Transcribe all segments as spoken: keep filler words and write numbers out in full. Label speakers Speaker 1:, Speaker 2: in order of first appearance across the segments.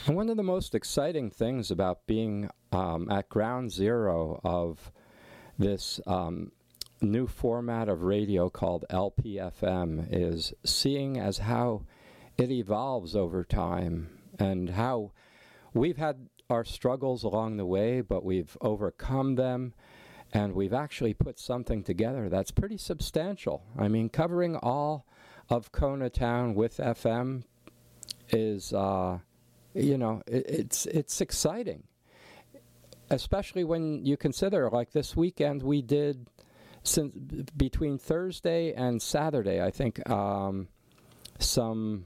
Speaker 1: And one of the most exciting things about being um, at ground zero of this um, new format of radio called L P F M is seeing as how it evolves over time and how we've had our struggles along the way, but we've overcome them, and we've actually put something together that's pretty substantial. I mean, covering all of Kona Town with F M is, uh, you know, it, it's it's exciting, especially when you consider, like this weekend we did, since between Thursday and Saturday, I think, um, some,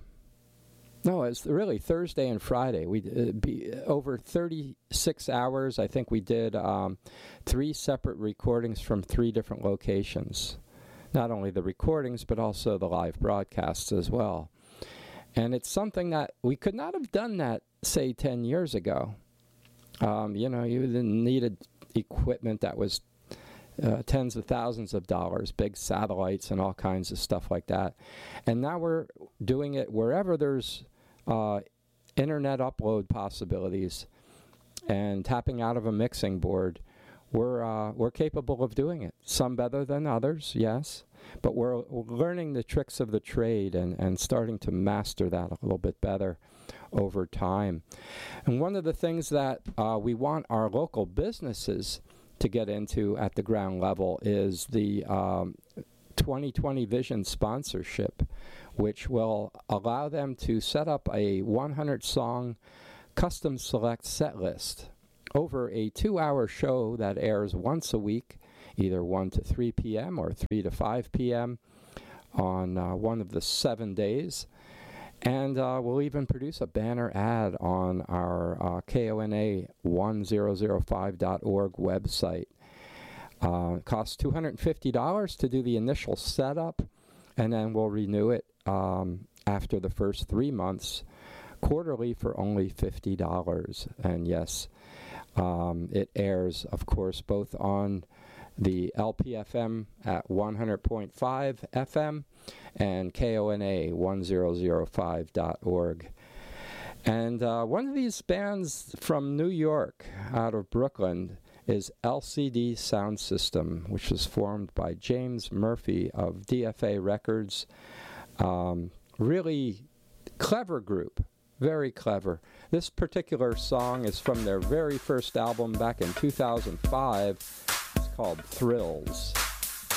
Speaker 1: no, it's really Thursday and Friday. We uh, be over thirty-six hours. I think we did um, three separate recordings from three different locations. Not only the recordings, but also the live broadcasts as well. And it's something that we could not have done that, say, ten years ago. Um, you know, you needed equipment that was uh, tens of thousands of dollars, big satellites and all kinds of stuff like that. And now we're doing it wherever there's uh, internet upload possibilities and tapping out of a mixing board. We're uh, we're capable of doing it. Some better than others, yes, but we're, we're learning the tricks of the trade and, and starting to master that a little bit better over time. And one of the things that uh, we want our local businesses to get into at the ground level is the um, twenty twenty Vision sponsorship, which will allow them to set up a one hundred song custom select set list over a two-hour show that airs once a week, either one to three p.m. or three to five p.m. on uh, one of the seven days. And uh, we'll even produce a banner ad on our uh, K O N A one thousand five dot org website. Uh, it costs two hundred fifty dollars to do the initial setup, and then we'll renew it um, after the first three months, quarterly for only fifty dollars. And yes, um, it airs, of course, both on the L P F M at one hundred point five F M and K O N A one thousand five dot org. And uh, one of these bands from New York, out of Brooklyn, is L C D Sound System, which was formed by James Murphy of D F A Records. Um, really clever group. Very clever. This particular song is from their very first album back in two thousand five. It's called Thrills.